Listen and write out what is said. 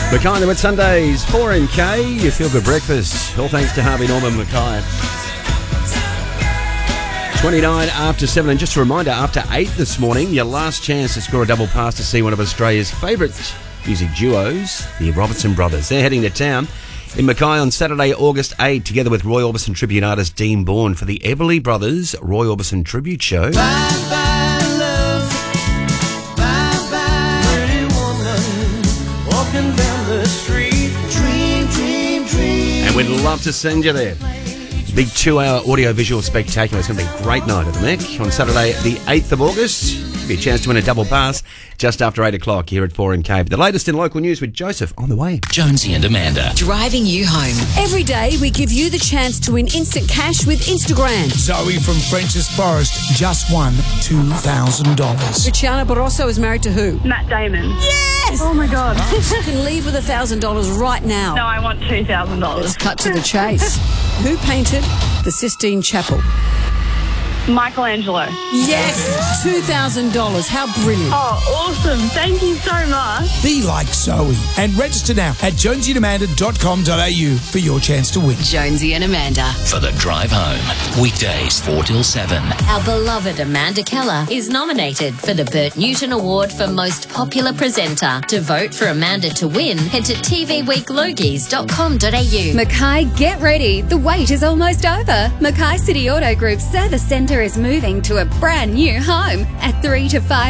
Mackay with Sundays, 4MK, your feel-good breakfast. All thanks to Harvey Norman Mackay. 29 after 7, and just a reminder, after 8 this morning, your last chance to score a double pass to see one of Australia's favourite music duos, the Robertson Brothers. They're heading to town in Mackay on Saturday, August 8, together with Roy Orbison tribute artist Dean Bourne for the Everly Brothers Roy Orbison tribute show. Bye bye love, bye bye pretty woman, walking down the street, dream, dream, dream. And we'd love to send you there. Big 2-hour audio-visual spectacular. It's going to be a great night at the Mick on Saturday, the 8th of August. Give you a chance to win a double pass just after 8 o'clock here at 4MK. The latest in local news with Joseph on the way. Jonesy and Amanda. Driving you home. Every day we give you the chance to win instant cash with Instagram. Zoe from French's Forest just won $2,000. Luciana Barroso is married to who? Matt Damon. Yes! Oh my God. You can leave with $1,000 right now. No, I want $2,000. Let's cut to the chase. Who painted the Sistine Chapel? Michelangelo. Yes! $2,000. How brilliant. Oh, awesome. Thank you so much. Be like Zoe and register now at jonesyandamanda.com.au for your chance to win. Jonesy and Amanda. For the drive home. Weekdays 4 till 7. Our beloved Amanda Keller is nominated for the Bert Newton Award for Most Popular Presenter. To vote for Amanda to win, head to tvweeklogies.com.au. Mackay, get ready. The wait is almost over. Mackay City Auto Group's service centre is moving to a brand new home at 3 to 5